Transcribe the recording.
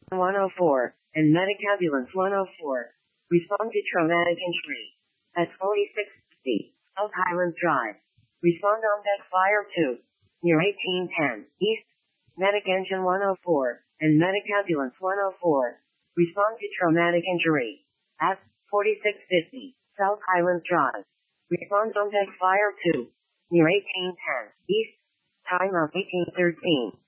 104, and Medic Ambulance 104. Respond to traumatic injury. At 4650, South Highlands Drive. Respond on deck Fire 2. Near 1810, East. Medic Engine 104, and Medic Ambulance 104. Respond to traumatic injury. At 4650, South Highlands Drive. Respond on deck Fire 2. Near 1810, East. Time of 1813.